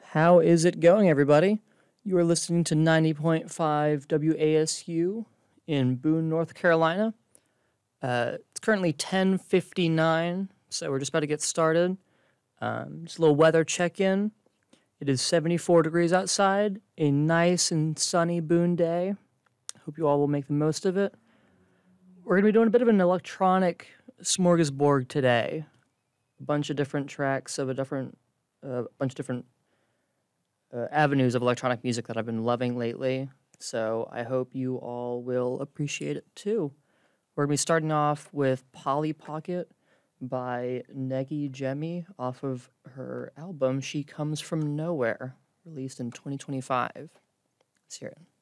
How is it going, everybody? You are listening to 90.5 WASU in Boone, North Carolina. It's currently 10:59, so we're just about to get started. Just a little weather check-in. It is 74 degrees outside, a nice and sunny Boone day. Hope you all will make the most of it. We're going to be doing a bit of an electronic smorgasbord today. A bunch of different tracks of a bunch of different avenues of electronic music that I've been loving lately. So I hope you all will appreciate it too. We're going to be starting off with Polly Pocket by Negi Jemi off of her album She Comes From Nowhere, released in 2025. Let's hear it.